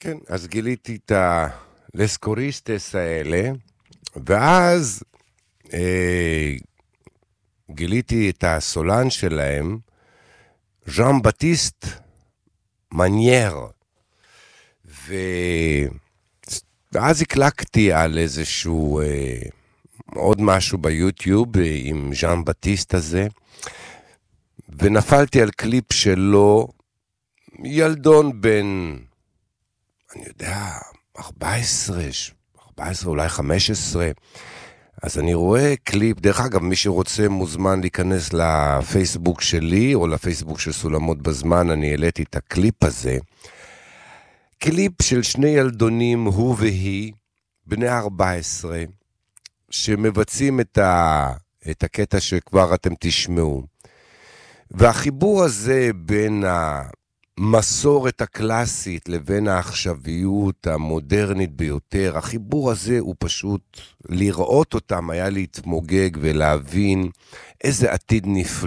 כן, אז גיליתי את הלסקוריסטס האלה, ואז גיליתי את הסולן שלהם, ז'אן בטיסט מנייר, ואז הקלקתי על איזשהו עוד משהו ביוטיוב עם ז'אן בטיסט הזה, ונפלתי על קליפ שלו, ילדון בן, אני יודע, 14 אולי 15, אז אני רואה קליפ, דרך אגב, מי שרוצה מוזמן להיכנס לפייסבוק שלי, או לפייסבוק של סולמות בזמן, אני העליתי את הקליפ הזה, קליפ של שני ילדונים, הוא והיא, בני 14, שמבצעים את הקטע שכבר אתם תשמעו. והחיבור הזה בין המסורת הקלאסית לבין העכשוויות המודרנית ביותר, החיבור הזה הוא פשוט, לראות אותם היה להתמוגג ולהבין איזה עתיד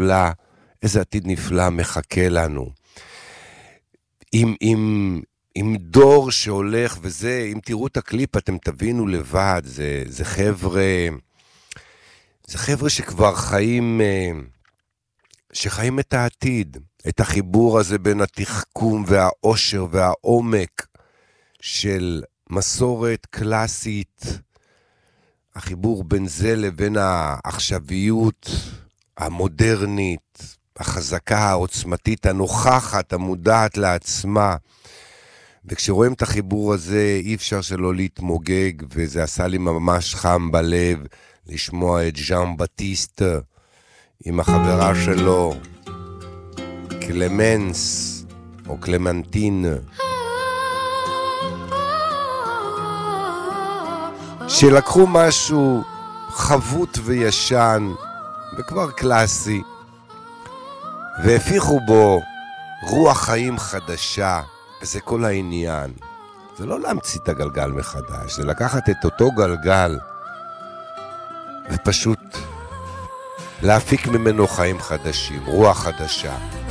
נפלא מחכה לנו. עם דור שהולך, וזה, אם תראו את הקליפ אתם תבינו לבד, זה חבר'ה שכבר שחיים את העתיד, את החיבור הזה בין התחכום והאושר והעומק של מסורת קלאסית, החיבור בין זה לבין העכשוויות המודרנית, החזקה, העוצמתית, הנוכחת, המודעת לעצמה. וכשרואים את החיבור הזה אי אפשר שלא להתמוגג, וזה עשה לי ממש חם בלב לשמוע את ז'אן בטיסט עם החברה שלו קלמנס או קלמנטין, שלקחו משהו חבוט וישן וכבר קלאסי והפיחו בו רוח חיים חדשה. וזה כל העניין. זה לא להמציא את הגלגל מחדש, זה לקחת את אותו גלגל ופשוט להפיק ממנו חיים חדשים, רוח חדשה.